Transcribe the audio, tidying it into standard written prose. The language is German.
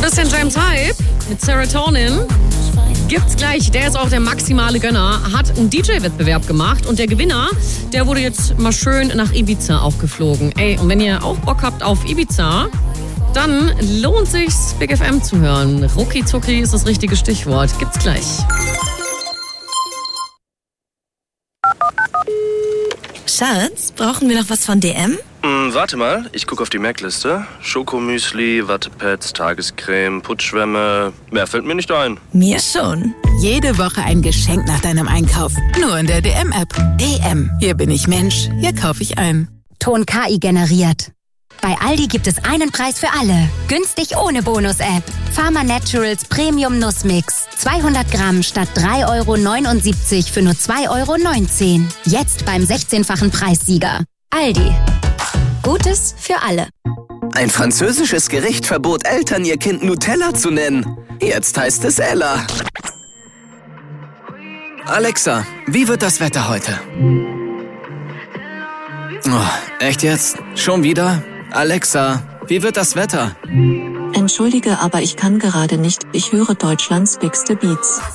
bisschen James Hype mit Serotonin. Gibt's gleich. Der ist auch der maximale Gönner. Hat einen DJ-Wettbewerb gemacht und der Gewinner, der wurde jetzt mal schön nach Ibiza aufgeflogen. Ey, und wenn ihr auch Bock habt auf Ibiza, dann lohnt sich's, Big FM zu hören. Rucki Zucki ist das richtige Stichwort. Gibt's gleich. Schatz, brauchen wir noch was von DM? Warte mal, ich gucke auf die Merkliste. Schokomüsli, Wattepads, Tagescreme, Putzschwämme. Mehr fällt mir nicht ein. Mir schon. Jede Woche ein Geschenk nach deinem Einkauf. Nur in der DM-App. DM. Hier bin ich Mensch. Hier kaufe ich ein. Ton KI generiert. Bei Aldi gibt es einen Preis für alle. Günstig ohne Bonus-App. Pharma Naturals Premium Nussmix. 200 Gramm statt 3,79 € für nur 2,19 €. Jetzt beim 16-fachen Preissieger. Aldi. Gutes für alle. Ein französisches Gericht verbot Eltern, ihr Kind Nutella zu nennen. Jetzt heißt es Ella. Alexa, wie wird das Wetter heute? Oh, echt jetzt? Schon wieder? Alexa, wie wird das Wetter? Entschuldige, aber ich kann gerade nicht. Ich höre Deutschlands Bigste Beats.